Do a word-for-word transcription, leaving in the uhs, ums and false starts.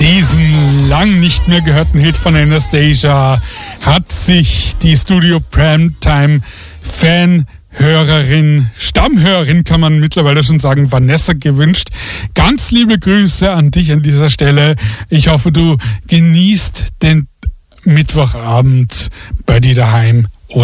Diesen lang nicht mehr gehörten Hit von Anastacia hat sich die Studio Primetime Fanhörerin, Stammhörerin kann man mittlerweile schon sagen, Vanessa gewünscht. Ganz liebe Grüße an dich an dieser Stelle. Ich hoffe, du genießt den Mittwochabend bei dir daheim